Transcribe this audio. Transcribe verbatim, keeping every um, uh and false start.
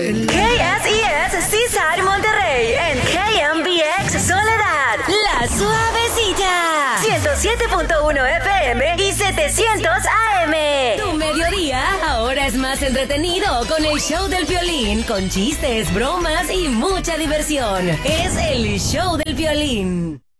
K S E S Seaside Monterrey en K M B X Soledad, La Suavecita, ciento siete punto uno F M y setecientos A M. Tu mediodía ahora es más entretenido con el show del Piolín, con chistes, bromas y mucha diversión. Es el show del Piolín.